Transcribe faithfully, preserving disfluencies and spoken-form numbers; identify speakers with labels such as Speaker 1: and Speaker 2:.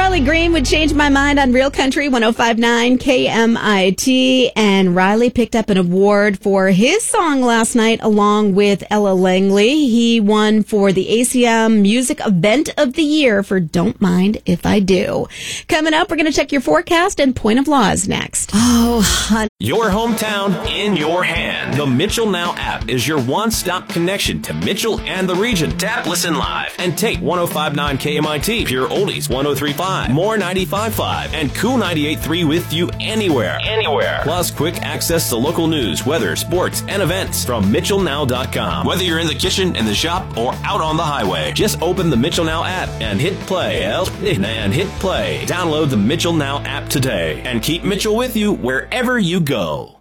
Speaker 1: Riley Green would change my mind on Real Country one oh five point nine K M I T. And Riley picked up an award for his song last night along with Ella Langley. He won for the A C M Music Event of the Year for Don't Mind If I Do. Coming up, we're going to check your forecast and point of laws next. Oh, honey.
Speaker 2: Your hometown in your hand. The Mitchell Now app is your one-stop connection to Mitchell and the region. Tap, listen live, and take one oh five point nine K M I T, Pure Oldies one oh three point five, More ninety-five point five, and Cool ninety-eight point three with you anywhere. Anywhere. Plus, quick access to local news, weather, sports, and events from Mitchell Now dot com. Whether you're in the kitchen, in the shop, or out on the highway, just open the Mitchell Now app and hit play. And hit play. Download the Mitchell Now app today and keep Mitchell with you wherever you go.